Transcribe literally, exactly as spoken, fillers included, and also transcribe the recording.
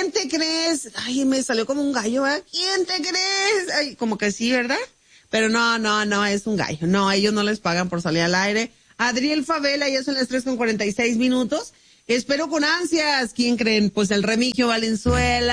¿quién te crees? Ay, me salió como un gallo, ¿verdad? ¿Quién te crees? Ay, como que sí, ¿verdad? Pero no, no, no, es un gallo. No, ellos no les pagan por salir al aire. Adriel Favela, ya son las tres con cuarenta y seis minutos. Espero con ansias. ¿Quién creen? Pues el Remigio Valenzuela.